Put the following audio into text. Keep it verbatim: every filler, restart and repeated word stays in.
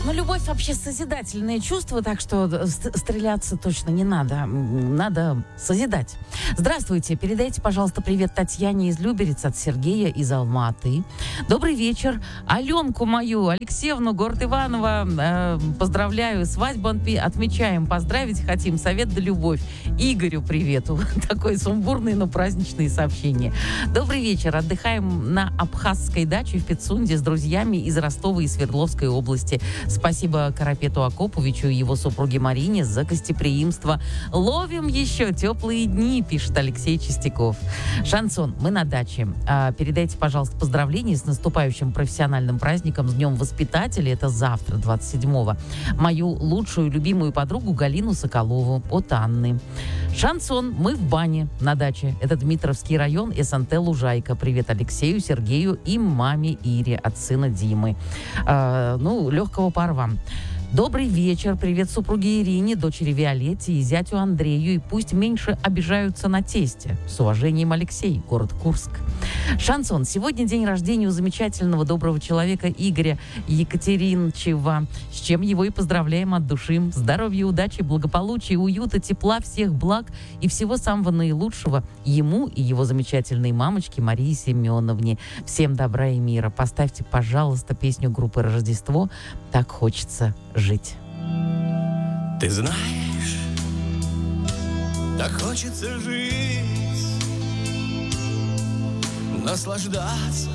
Ну, любовь вообще созидательное чувство, так что стреляться точно не надо. Надо созидать. Здравствуйте. Передайте, пожалуйста, привет Татьяне из Люберец от Сергея из Алматы. Добрый вечер. Аленку мою, Алексеевну, город Иваново, э, поздравляю. Свадьбу отмечаем. Поздравить хотим. Совет да любовь. Игорю привет. Такое сумбурное, но праздничное сообщение. Добрый вечер. Отдыхаем на абхазской даче в Пицунде с друзьями из Ростова и Свердловской области. Спасибо Карапету Акоповичу и его супруге Марине за гостеприимство. Ловим еще теплые дни, пишет Алексей Чистяков. Шансон, мы на даче. А, передайте, пожалуйста, поздравления с наступающим профессиональным праздником, с Днем Воспитателя. Это завтра, двадцать седьмого. Мою лучшую любимую подругу Галину Соколову от Анны. Шансон, мы в бане на даче. Это Дмитровский район, СНТ Лужайка. Привет Алексею, Сергею и маме Ире от сына Димы. А, ну, легкого пара вам. Добрый вечер. Привет супруге Ирине, дочери Виолетте и зятю Андрею. И пусть меньше обижаются на тесте. С уважением, Алексей, город Курск. Шансон. Сегодня день рождения у замечательного доброго человека Игоря Екатеринчева, с чем его и поздравляем от души. Здоровья, удачи, благополучия, уюта, тепла, всех благ и всего самого наилучшего ему и его замечательной мамочке Марии Семеновне. Всем добра и мира. Поставьте, пожалуйста, песню группы «Рождество». Так хочется жить. Ты знаешь, так хочется жить, наслаждаться